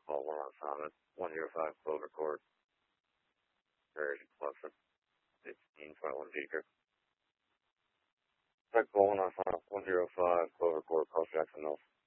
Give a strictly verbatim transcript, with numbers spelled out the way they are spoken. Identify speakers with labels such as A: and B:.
A: call one on Summit, one zero five Clover Court, Prairie, Clemson, sixteen twenty-one Beaker. Call one on Summit, one zero five Clover Court, Cross Jackson Mills.